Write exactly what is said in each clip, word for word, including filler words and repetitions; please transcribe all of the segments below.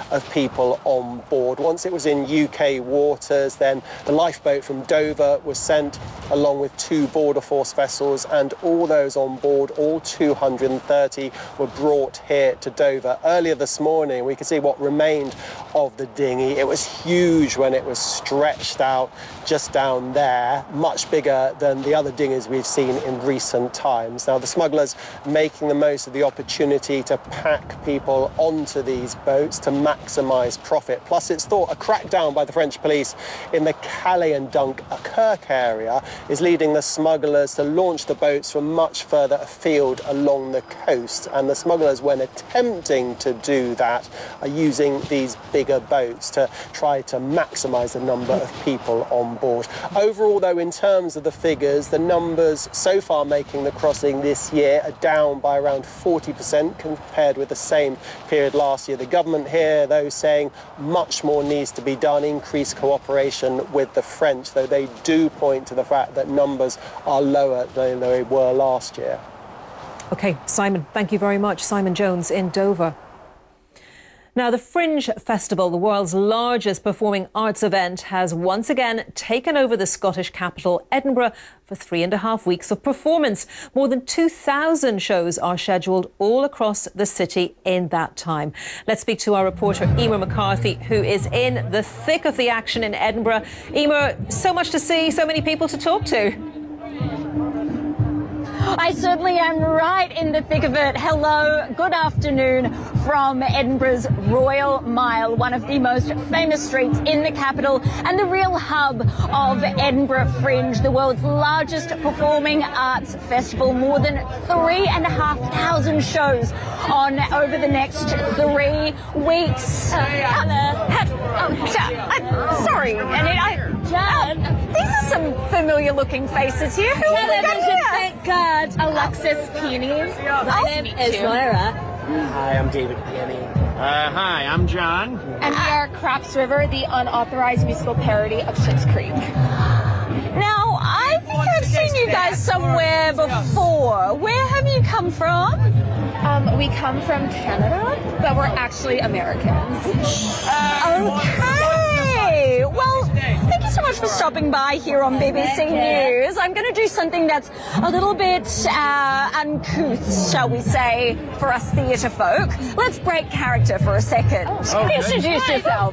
of people on board. Once it was in U K waters, then the lifeboat from Dover was sent along with two border force vessels, and all those on board, all two hundred thirty, were brought here to Dover. Earlier this morning we could see what remained of the dinghy. It was huge when it was stretched out just down there, much bigger than the other dinghies we've seen in recent times. Now the smugglers making the most of the opportunity to pack people onto these boats to maximise profit. Plus it's thought a crackdown by the French police in the Calais and Dunkirk area is leading the smugglers to launch the boats from much further afield along the coast, and the smugglers, when attempting to do that, are using these bigger boats to try to maximise the number of people on board. Overall though, in terms of the figures, the numbers so far making the crossing this year are down by around forty percent compared with the same period last year. The government here though saying much more needs to be done, increased cooperation with the French, though they do point to the fact that numbers are lower than they were last year. OK, Simon, thank you very much. Simon Jones in Dover. Now, the Fringe Festival, the world's largest performing arts event, has once again taken over the Scottish capital, Edinburgh, for three and a half weeks of performance. More than two thousand shows are scheduled all across the city in that time. Let's speak to our reporter, Emer McCarthy, who is in the thick of the action in Edinburgh. Emer, so much to see, so many people to talk to. I certainly am right in the thick of it. Hello, good afternoon from Edinburgh's Royal Mile, one of the most famous streets in the capital and the real hub of Edinburgh Fringe, the world's largest performing arts festival. More than three and a half thousand shows on over the next three weeks. Uh, oh, so, sorry, and it, I, uh, these are some familiar looking faces here. Who have we got here? Thank God. Alexis Peony. My name is Moira. Hi, I'm David Peony. Uh, hi, I'm John. And we are Craps River, the unauthorized musical parody of Schitt's Creek. Now, I think I've seen you guys somewhere before. Where have you come from? Um, we come from Canada, but we're actually Americans. Okay. Well, thank you so much for stopping by here on B B C News. I'm going to do something that's a little bit uh, uncouth, shall we say, for us theatre folk. Let's break character for a second. Oh, Introduce yourselves.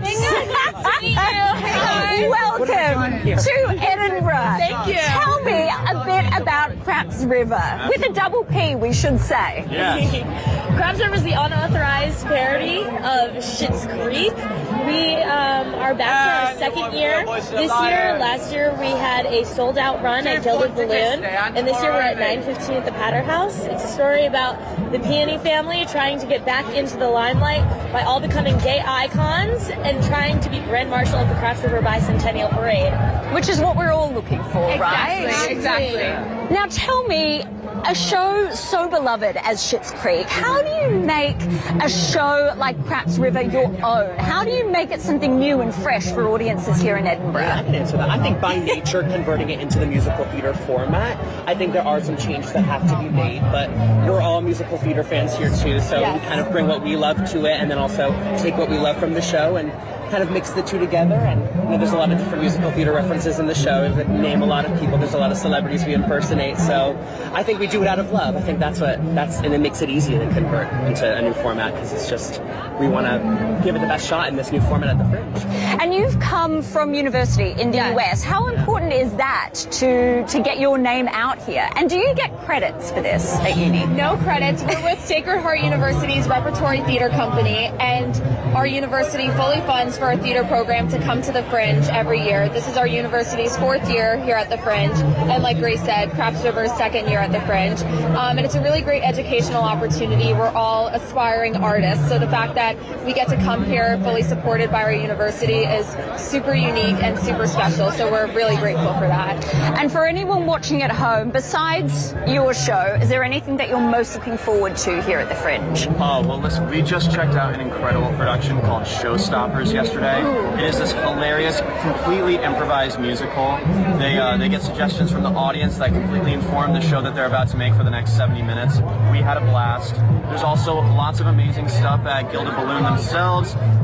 Welcome to Edinburgh. Thank you. Tell me a bit about Craps River, with a double P, we should say. Yes. Craps River is the unauthorized parody of Schitt's Creek. We um, are back for our second year. This year, last year, we had a sold-out run at Gilded Balloon, and this year we're at nine fifteen at the Patter House. It's a story about the Peony family trying to get back into the limelight by all becoming gay icons and trying to be Grand Marshal of the Craps River Bicentennial Parade. Which is what we're all looking for, right? Exactly. Exactly. Now tell me, a show so beloved as Schitt's Creek, how do you make a show like Craps River your own? How do you make it something new and fresh for audiences here in Edinburgh? Yeah, I can answer that. I think by nature, converting it into the musical theatre format, I think there are some changes that have to be made, but we're all musical theatre fans here too, so Yes. we kind of bring what we love to it and then also take what we love from the show and kind of mix the two together. And you know, there's a lot of different musical theatre references in the show that name a lot of people. There's a lot of celebrities we impersonate, so I think we do it out of love. I think that's what that's and it makes it easy to convert into a new format, because it's just we want to give it the best shot in this new format at the Fringe. And you've come from university in the Yes. U S. How important is that to to get your name out here? And do you get credits for this at uni? No credits. We're with Sacred Heart University's Repertory Theatre Company, and our university fully funds for our theatre program to come to the Fringe every year. This is our university's fourth year here at the Fringe, and like Grace said, Craps River's second year at the Fringe. Um, and it's a really great educational opportunity. We're all aspiring artists, so the fact that we get to come here fully supported by our university is super unique and super special, so we're really grateful for that. And for anyone watching at home, besides your show, is there anything that you're most looking forward to here at the Fringe? Oh, well, listen, we just checked out an incredible production called Showstoppers yesterday. It is this hilarious, completely improvised musical. They uh, they get suggestions from the audience that completely inform the show that they're about to make for the next seventy minutes. We had a blast. There's also lots of amazing stuff at Gilded Balloon themselves.